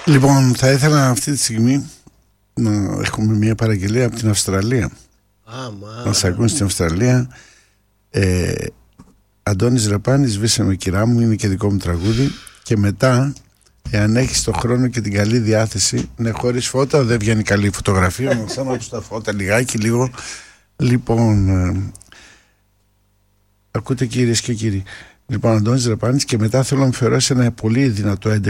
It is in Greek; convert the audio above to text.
Λοιπόν, θα ήθελα αυτή τη στιγμή να έχουμε μια παραγγελία από την Αυστραλία. Να σε ακούν στην Αυστραλία. Αντώνης Ραπάνης, «Σβήσαμε κυρά μου», είναι και δικό μου τραγούδι. Και μετά, εάν έχεις το χρόνο και την καλή διάθεση, ναι, χωρίς φώτα δεν βγαίνει καλή φωτογραφία. Να ξαναψω τα φώτα λιγάκι, λίγο. Λοιπόν, ακούτε κυρίες και κύριοι. Λοιπόν, Αντώνης Ραπάνης, και μετά θέλω να μου φερώσει ένα πολύ δυνατό